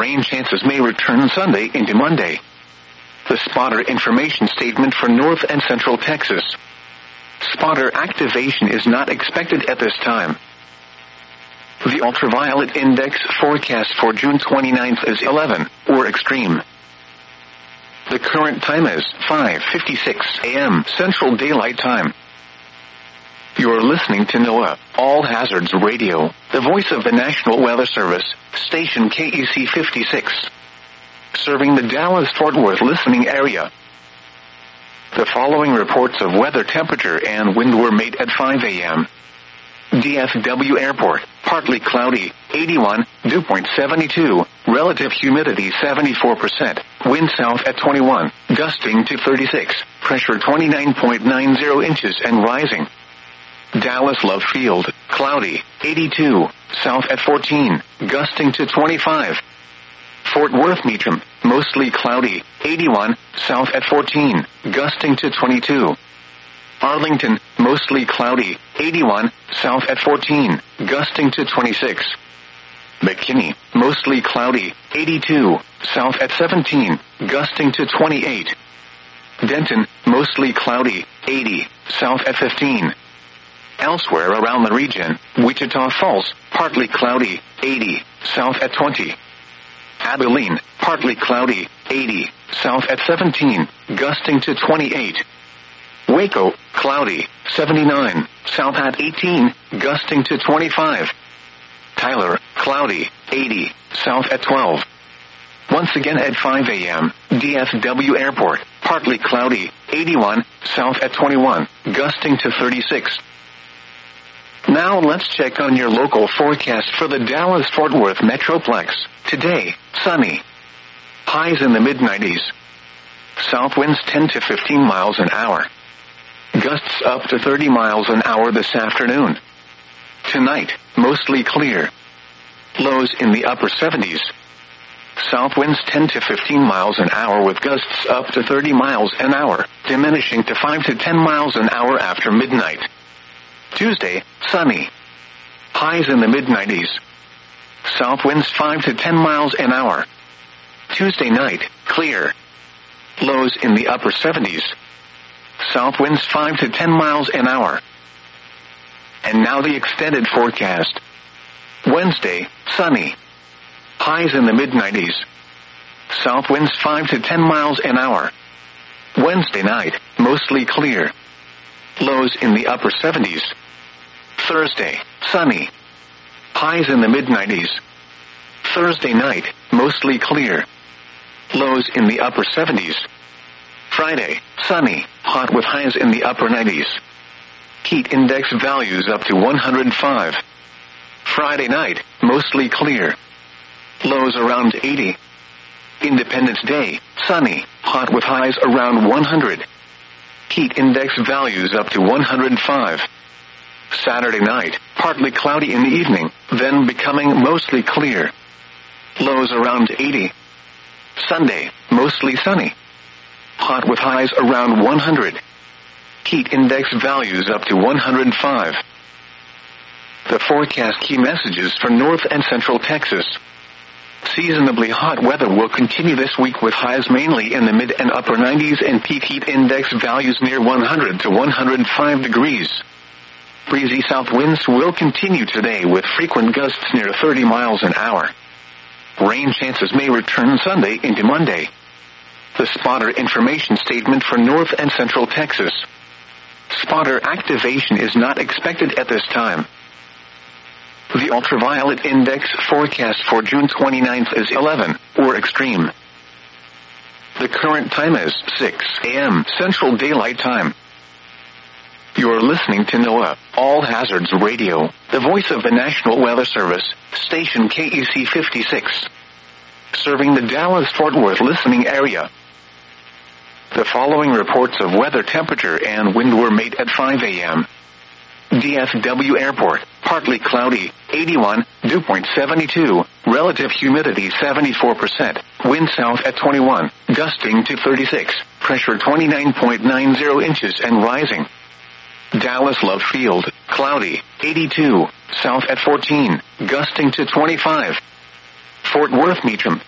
Rain chances may return Sunday into Monday. The spotter information statement for North and Central Texas. Spotter activation is not expected at this time. The ultraviolet index forecast for June 29th is 11, or extreme. The current time is 5:56 a.m. Central Daylight Time. You're listening to NOAA All Hazards Radio, the voice of the National Weather Service, station KEC 56. Serving the Dallas-Fort Worth listening area. The following reports of weather temperature and wind were made at 5 a.m. DFW Airport, partly cloudy, 81, dew point 72, relative humidity 74%, wind south at 21, gusting to 36, pressure 29.90 inches and rising. Dallas Love Field, cloudy, 82, south at 14, gusting to 25. Fort Worth Meacham, mostly cloudy, 81, south at 14, gusting to 22. Arlington, mostly cloudy, 81, south at 14, gusting to 26. McKinney, mostly cloudy, 82, south at 17, gusting to 28. Denton, mostly cloudy, 80, south at 15. Elsewhere around the region, Wichita Falls, partly cloudy, 80, south at 20. Abilene, partly cloudy, 80, south at 17, gusting to 28. Waco, cloudy, 79, south at 18, gusting to 25. Tyler, cloudy, 80, south at 12. Once again at 5 a.m., DFW Airport, partly cloudy, 81, south at 21, gusting to 36. Now let's check on your local forecast for the Dallas-Fort Worth Metroplex. Today, sunny. Highs in the mid-90s. South winds 10 to 15 miles an hour. Gusts up to 30 miles an hour this afternoon. Tonight, mostly clear. Lows in the upper 70s. South winds 10 to 15 miles an hour with gusts up to 30 miles an hour, diminishing to 5 to 10 miles an hour after midnight. Tuesday, sunny. Highs in the mid-90s. South winds 5 to 10 miles an hour. Tuesday night, clear. Lows in the upper 70s. South winds 5 to 10 miles an hour. And now the extended forecast. Wednesday, sunny. Highs in the mid-90s. South winds 5 to 10 miles an hour. Wednesday night, mostly clear. Lows in the upper 70s. Thursday, sunny. Highs in the mid-90s. Thursday night, mostly clear. Lows in the upper 70s. Friday, sunny, hot with highs in the upper 90s. Heat index values up to 105. Friday night, mostly clear. Lows around 80. Independence Day, sunny, hot with highs around 100. Heat index values up to 105. Saturday night, partly cloudy in the evening, then becoming mostly clear. Lows around 80. Sunday, mostly sunny. Hot with highs around 100. Heat index values up to 105. The forecast key messages for North and Central Texas. Seasonably hot weather will continue this week with highs mainly in the mid and upper 90s and peak heat index values near 100 to 105 degrees. Breezy south winds will continue today with frequent gusts near 30 miles an hour. Rain chances may return Sunday into Monday. The spotter information statement for North and Central Texas. Spotter activation is not expected at this time. The ultraviolet index forecast for June 29th is 11, or extreme. The current time is 6 a.m. Central Daylight Time. You're listening to NOAA All Hazards Radio, the voice of the National Weather Service, station KEC 56. Serving the Dallas-Fort Worth listening area. The following reports of weather temperature and wind were made at 5 a.m. DFW Airport, partly cloudy, 81, dew point 72, relative humidity 74%, wind south at 21, gusting to 36, pressure 29.90 inches and rising. Dallas Love Field, cloudy, 82, south at 14, gusting to 25. Fort Worth Meacham,